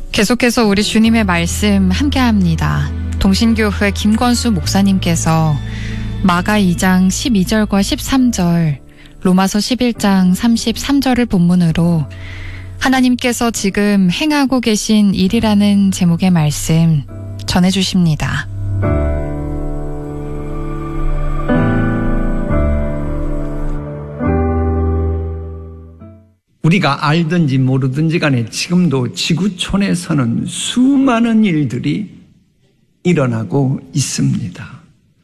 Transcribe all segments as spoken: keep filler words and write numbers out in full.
계속해서 우리 주님의 말씀 함께합니다. 동신교회 김권수 목사님께서 마가 이 장 십이 절과 십삼 절, 로마서 십일 장 삼십삼 절을 본문으로 하나님께서 지금 행하고 계신 일이라는 제목의 말씀 전해주십니다. 우리가 알든지 모르든지 간에 지금도 지구촌에서는 수많은 일들이 일어나고 있습니다.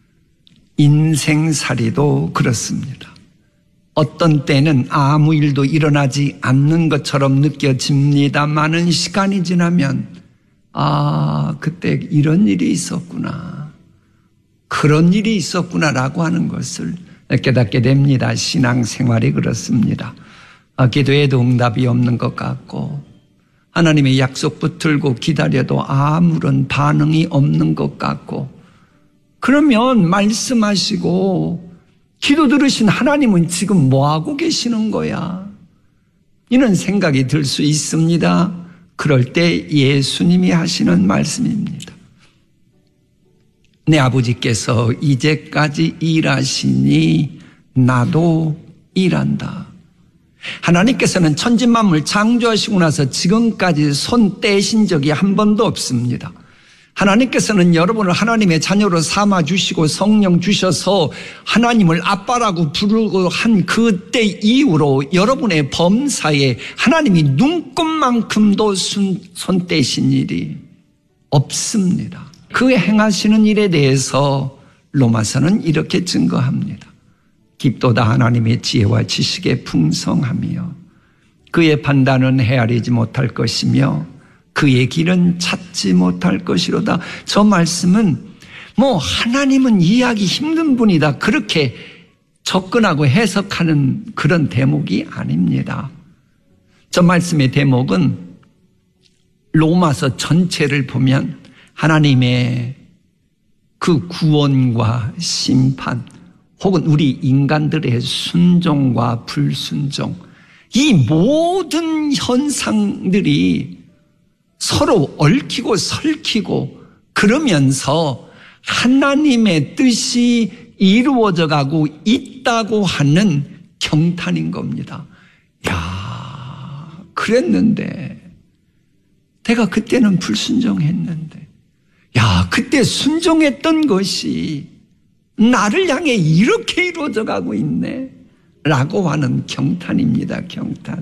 인생살이도 그렇습니다. 어떤 때는 아무 일도 일어나지 않는 것처럼 느껴집니다마는 시간이 지나면 아, 그때 이런 일이 있었구나, 그런 일이 있었구나라고 하는 것을 깨닫게 됩니다. 신앙생활이 그렇습니다. 아, 기도해도 응답이 없는 것 같고 하나님의 약속 붙들고 기다려도 아무런 반응이 없는 것 같고, 그러면 말씀하시고 기도 들으신 하나님은 지금 뭐하고 계시는 거야? 이런 생각이 들 수 있습니다. 그럴 때 예수님이 하시는 말씀입니다. 내 아버지께서 이제까지 일하시니 나도 일한다. 하나님께서는 천지만물 창조하시고 나서 지금까지 손 떼신 적이 한 번도 없습니다. 하나님께서는 여러분을 하나님의 자녀로 삼아주시고 성령 주셔서 하나님을 아빠라고 부르고 한 그때 이후로 여러분의 범사에 하나님이 눈꼽만큼도 손 떼신 일이 없습니다. 그 행하시는 일에 대해서 로마서는 이렇게 증거합니다. 깊도다 하나님의 지혜와 지식에 풍성하며 그의 판단은 헤아리지 못할 것이며 그의 길은 찾지 못할 것이로다. 저 말씀은 뭐 하나님은 이해하기 힘든 분이다, 그렇게 접근하고 해석하는 그런 대목이 아닙니다. 저 말씀의 대목은 로마서 전체를 보면 하나님의 그 구원과 심판, 혹은 우리 인간들의 순종과 불순종, 이 모든 현상들이 서로 얽히고 설키고 그러면서 하나님의 뜻이 이루어져 가고 있다고 하는 경탄인 겁니다. 야, 그랬는데 내가 그때는 불순종했는데, 야, 그때 순종했던 것이 나를 향해 이렇게 이루어져 가고 있네 라고 하는 경탄입니다. 경탄.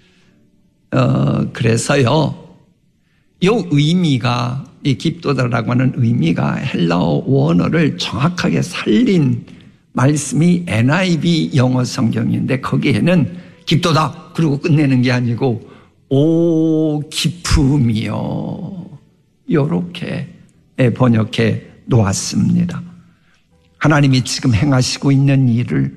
어, 그래서요, 이 의미가, 이 깊도다라고 하는 의미가 헬라어 원어를 정확하게 살린 말씀이 엔 아이 비 영어 성경인데, 거기에는 깊도다 그리고 끝내는 게 아니고 오 깊음이요, 이렇게 번역해 놓았습니다. 하나님이 지금 행하시고 있는 일을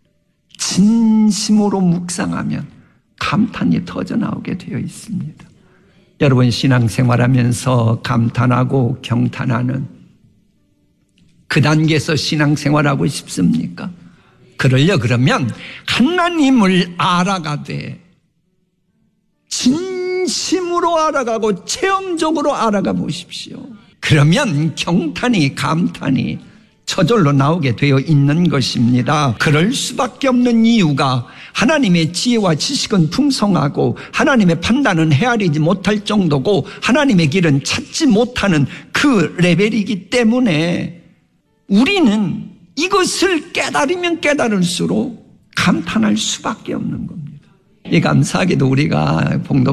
진심으로 묵상하면 감탄이 터져나오게 되어 있습니다. 여러분, 신앙생활하면서 감탄하고 경탄하는 그 단계에서 신앙생활하고 싶습니까? 그러려 그러면 하나님을 알아가되 진심으로 알아가고 체험적으로 알아가 보십시오. 그러면 경탄이, 감탄이 저절로 나오게 되어 있는 것입니다. 그럴 수밖에 없는 이유가 하나님의 지혜와 지식은 풍성하고 하나님의 판단은 헤아리지 못할 정도고 하나님의 길은 찾지 못하는 그 레벨이기 때문에 우리는 이것을 깨달으면 깨달을수록 감탄할 수밖에 없는 겁니다. 이 감사하게도 우리가 봉독